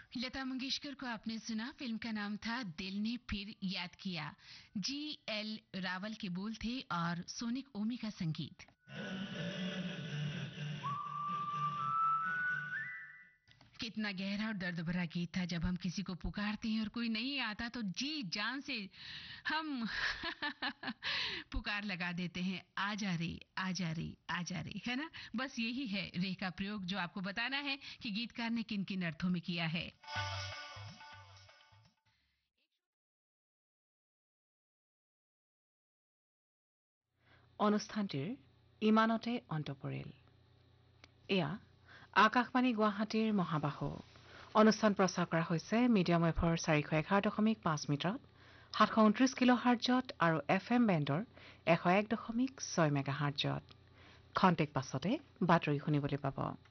लता मंगेशकर को आपने सुना। फिल्म का नाम था दिल ने फिर याद किया। जी.एल. रावल के बोल थे और सोनिक ओमी का संगीत। कितना गहरा और दर्द भरा गीत था। जब हम किसी को पुकारते हैं और कोई नहीं आता तो जी जान से हम पुकार लगा देते हैं, आजा रे आजा रे आजा रे, है ना। बस यही है रे का प्रयोग, जो आपको बताना है कि गीतकार ने किन किन अर्थों में किया है। অনুষ্ঠানটিৰ ইমানতে অন্ত পৰিল। এয়া আকাশবাণী গুৱাহাটীৰ মহাবাহু। অনুষ্ঠান প্ৰচাৰ কৰা হৈছে মিডিয়াম ৱেভৰ 411.5 মিটাৰত, 729 কিলো হাৰ্টজত আৰু FM বেণ্ডৰ 101.6 মেগা হাৰ্টজত। খন্তেক পাছতে বাতৰি শুনিবলৈ পাব।